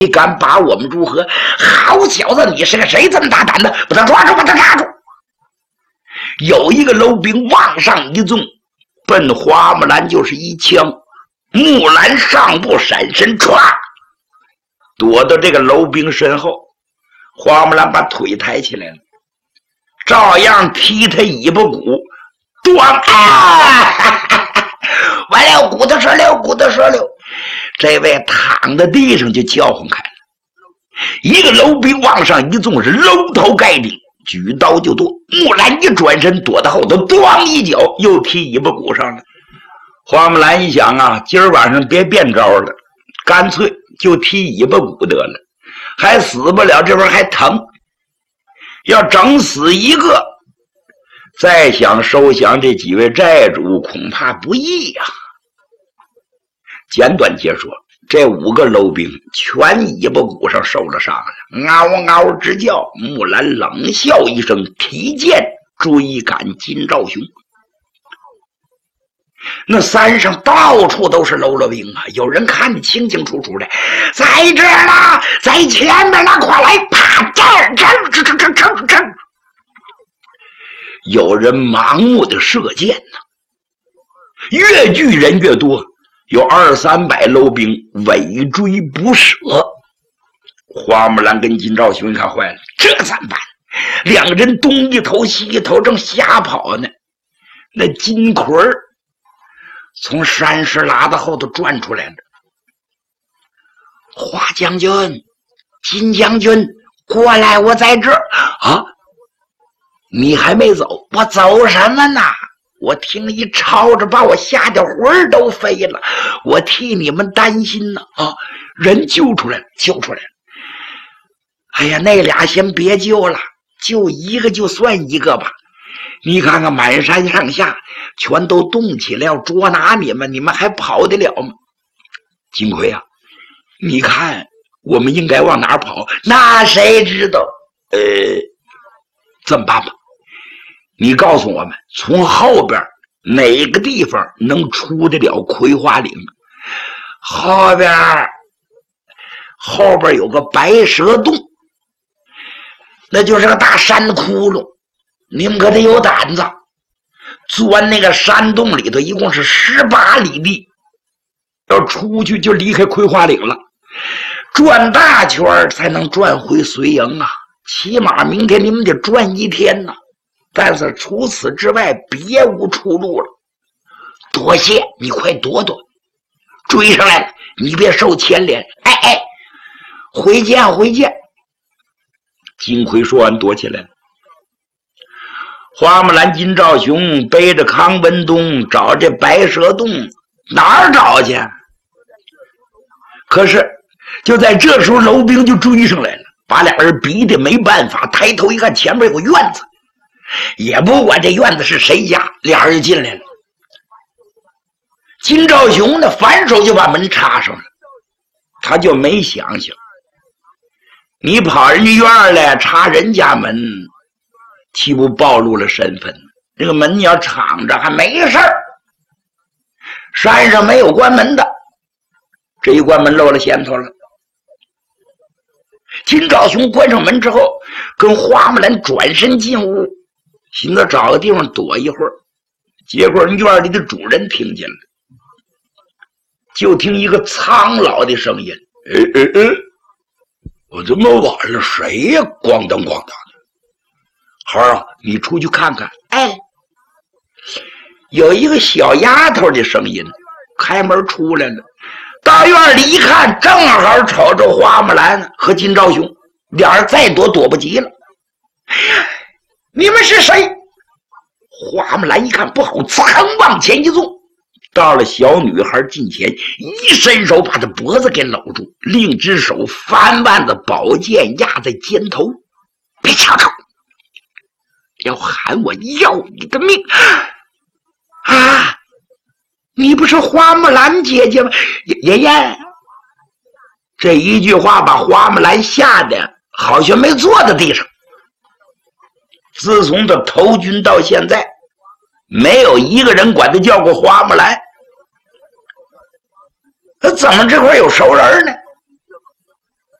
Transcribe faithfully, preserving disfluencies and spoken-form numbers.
你敢把我们如何？好小子，你是个谁？这么大胆的，把他抓住，把他抓住！有一个楼兵往上一纵，奔花木兰就是一枪。木兰上步闪身，歘，躲到这个楼兵身后。花木兰把腿抬起来了，照样踢他尾巴骨，咣！啊！完了，骨头折溜，骨头折溜。这位躺在地上就叫唤开了。一个楼兵往上一纵，是楼头盖顶，举刀就剁。木兰一转身躲到后头，咣一脚又踢尾巴骨上了。花木兰一想啊，今儿晚上别变招了，干脆就踢尾巴骨得了，还死不了，这边还疼。要整死一个，再想收降这几位债主，恐怕不易呀、啊。简短截说，这五个楼兵全尾巴骨上受了伤了，嗷嗷直叫。木兰冷笑一声，提剑追赶金兆雄。那山上到处都是喽啰兵啊，有人看得清清楚楚的，在这儿呢，在前面呢，快来！啪，这儿，这儿，这这这这这，有人盲目的射箭呢、啊，越聚人越多。有二三百楼兵尾追不舍，花木兰跟金兆雄一看坏了，这怎么办？两个人东一头西一头，正瞎跑呢。那金魁儿从山石拉的后头转出来了。花将军，金将军，过来，我在这儿啊！你还没走，我走什么呢？我听一吵着，把我吓得魂儿都飞了。我替你们担心呢啊！人救出来了，救出来了。哎呀，那俩先别救了，救一个就算一个吧。你看看满山上下全都动起来，要捉拿你们，你们还跑得了吗？金奎啊，你看我们应该往哪儿跑？那谁知道？呃，这么办吧。你告诉我们，从后边哪个地方能出得了葵花岭？后边后边有个白蛇洞，那就是个大山窟窿。你们可得有胆子，钻那个山洞里头，一共是十八里地，要出去就离开葵花岭了，转大圈才能转回绥营啊！起码明天你们得转一天呢。但是除此之外别无出路了。多谢你，快躲躲，追上来了，你别受牵连。哎哎，回见回见。金奎说完躲起来了。花木兰金兆雄背着康文东找这白蛇洞，哪儿找去？可是就在这时候，楼兵就追上来了，把俩人逼得没办法，抬头一看，前面有个院子，也不管这院子是谁家，俩人就进来了。金兆雄呢，反手就把门插上了，他就没想想，你跑人家院来插人家门，岂不暴露了身份？这个门你要敞着还没事儿，山上没有关门的，这一关门露了闲头了。金兆雄关上门之后，跟花木兰转身进屋，寻思找个地方躲一会儿。结果人院里的主人听见了，就听一个苍老的声音：“哎哎哎，我这么晚了，谁呀？咣当咣当的。孩儿啊，你出去看看。”哎，有一个小丫头的声音，开门出来了。到院里一看，正好瞅着花木兰和金兆雄，俩人再躲躲不及了。你们是谁？花木兰一看不好，噌往前一纵，到了小女孩近前，一伸手把她脖子给搂住，另一只手翻腕子宝剑压在肩头。别吵吵，要喊我要你的命啊！你不是花木兰姐姐吗？爷爷，这一句话把花木兰吓得好像没坐在地上。自从他投军到现在，没有一个人管他叫过花木兰。怎么这块有熟人呢？